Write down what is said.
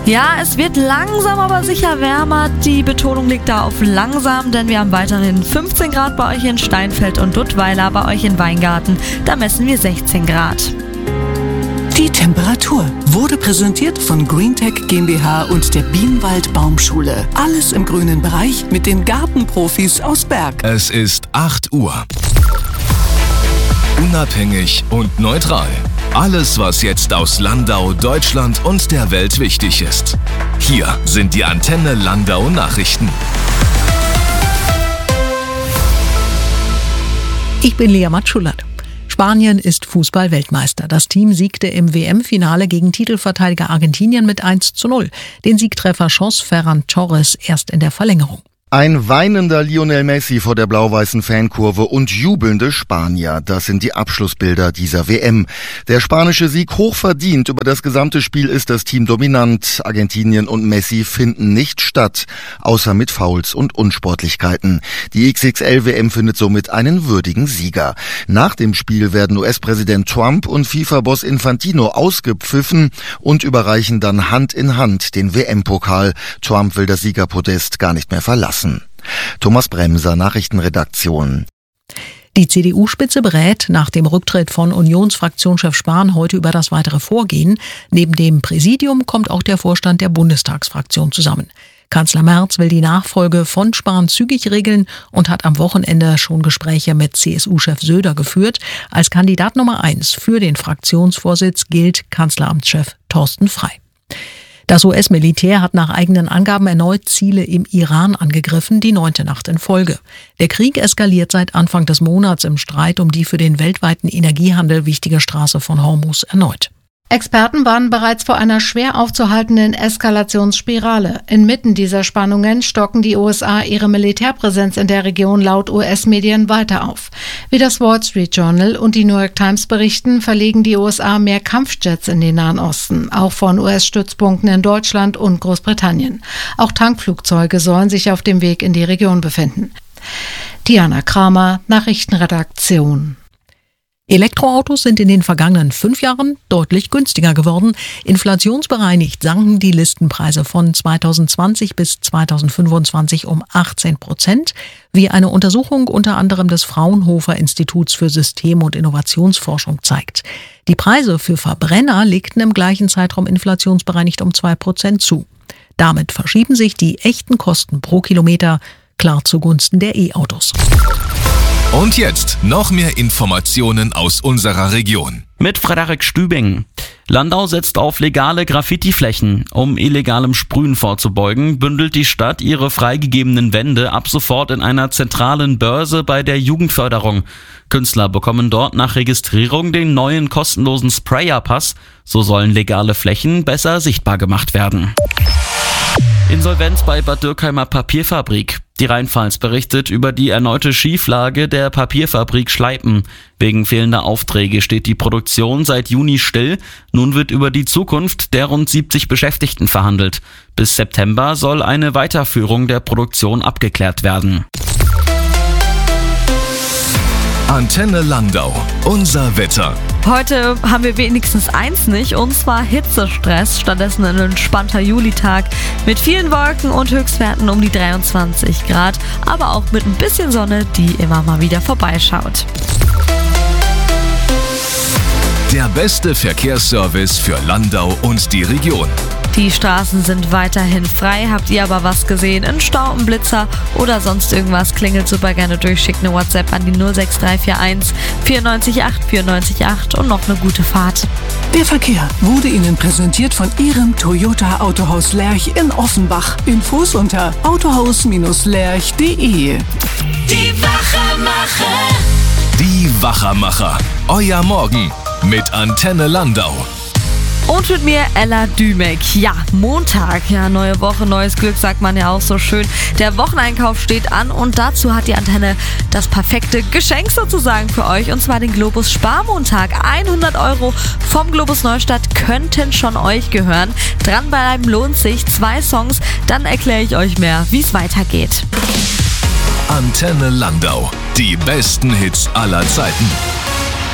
Ja, es wird langsam aber sicher wärmer. Die Betonung liegt da auf langsam, denn wir haben weiterhin 15 Grad bei euch in Steinfeld und Duttweiler, bei euch in Weingarten. Da messen wir 16 Grad. Die Temperatur wurde präsentiert von Greentech GmbH und der Bienenwald Baumschule. Alles im grünen Bereich mit den Gartenprofis aus Berg. Es ist 8 Uhr. Unabhängig und neutral. Alles, was jetzt aus Landau, Deutschland und der Welt wichtig ist. Hier sind die Antenne Landau Nachrichten. Ich bin Lea Matschulat. Spanien ist Fußball-Weltmeister. Das Team siegte im WM-Finale gegen Titelverteidiger Argentinien mit 1:0. Den Siegtreffer schoss Ferran Torres erst in der Verlängerung. Ein weinender Lionel Messi vor der blau-weißen Fankurve und jubelnde Spanier. Das sind die Abschlussbilder dieser WM. Der spanische Sieg hochverdient. Über das gesamte Spiel ist das Team dominant. Argentinien und Messi finden nicht statt, außer mit Fouls und Unsportlichkeiten. Die XXL-WM findet somit einen würdigen Sieger. Nach dem Spiel werden US-Präsident Trump und FIFA-Boss Infantino ausgepfiffen und überreichen dann Hand in Hand den WM-Pokal. Trump will das Siegerpodest gar nicht mehr verlassen. Thomas Bremser, Nachrichtenredaktion. Die CDU-Spitze berät nach dem Rücktritt von Unionsfraktionschef Spahn heute über das weitere Vorgehen. Neben dem Präsidium kommt auch der Vorstand der Bundestagsfraktion zusammen. Kanzler Merz will die Nachfolge von Spahn zügig regeln und hat am Wochenende schon Gespräche mit CSU-Chef Söder geführt. Als Kandidat Nummer 1 für den Fraktionsvorsitz gilt Kanzleramtschef Thorsten Frey. Das US-Militär hat nach eigenen Angaben erneut Ziele im Iran angegriffen, die 9. Nacht in Folge. Der Krieg eskaliert seit Anfang des Monats im Streit um die für den weltweiten Energiehandel wichtige Straße von Hormuz erneut. Experten warnen bereits vor einer schwer aufzuhaltenden Eskalationsspirale. Inmitten dieser Spannungen stocken die USA ihre Militärpräsenz in der Region laut US-Medien weiter auf. Wie das Wall Street Journal und die New York Times berichten, verlegen die USA mehr Kampfjets in den Nahen Osten, auch von US-Stützpunkten in Deutschland und Großbritannien. Auch Tankflugzeuge sollen sich auf dem Weg in die Region befinden. Diana Kramer, Nachrichtenredaktion. Elektroautos sind in den vergangenen 5 Jahren deutlich günstiger geworden. Inflationsbereinigt sanken die Listenpreise von 2020 bis 2025 um 18%, wie eine Untersuchung unter anderem des Fraunhofer Instituts für System- und Innovationsforschung zeigt. Die Preise für Verbrenner legten im gleichen Zeitraum inflationsbereinigt um 2% zu. Damit verschieben sich die echten Kosten pro Kilometer klar zugunsten der E-Autos. Und jetzt noch mehr Informationen aus unserer Region. Mit Frederik Stübing. Landau setzt auf legale Graffitiflächen. Um illegalem Sprühen vorzubeugen, bündelt die Stadt ihre freigegebenen Wände ab sofort in einer zentralen Börse bei der Jugendförderung. Künstler bekommen dort nach Registrierung den neuen kostenlosen Sprayer-Pass. So sollen legale Flächen besser sichtbar gemacht werden. Insolvenz bei Bad Dürkheimer Papierfabrik. Die Rheinpfalz berichtet über die erneute Schieflage der Papierfabrik Schleipen. Wegen fehlender Aufträge steht die Produktion seit Juni still. Nun wird über die Zukunft der rund 70 Beschäftigten verhandelt. Bis September soll eine Weiterführung der Produktion abgeklärt werden. Antenne Landau, unser Wetter. Heute haben wir wenigstens eins nicht, und zwar Hitzestress. Stattdessen ein entspannter Julitag mit vielen Wolken und Höchstwerten um die 23 Grad, aber auch mit ein bisschen Sonne, die immer mal wieder vorbeischaut. Der beste Verkehrsservice für Landau und die Region. Die Straßen sind weiterhin frei. Habt ihr aber was gesehen? Ein Stau, ein Blitzer oder sonst irgendwas? Klingelt super gerne durch. Schickt eine WhatsApp an die 06341 94 94 und noch eine gute Fahrt. Der Verkehr wurde Ihnen präsentiert von Ihrem Toyota Autohaus Lerch in Offenbach. Infos unter autohaus-lerch.de. Die Wachermacher. Die Wachermacher. Euer Morgen mit Antenne Landau. Und mit mir Ella Dümek. Ja, Montag, ja, neue Woche, neues Glück, sagt man ja auch so schön. Der Wocheneinkauf steht an und dazu hat die Antenne das perfekte Geschenk sozusagen für euch, und zwar den Globus Sparmontag. 100 € vom Globus Neustadt könnten schon euch gehören. Dranbleiben lohnt sich. 2 Songs, dann erkläre ich euch mehr, wie es weitergeht. Antenne Landau. Die besten Hits aller Zeiten.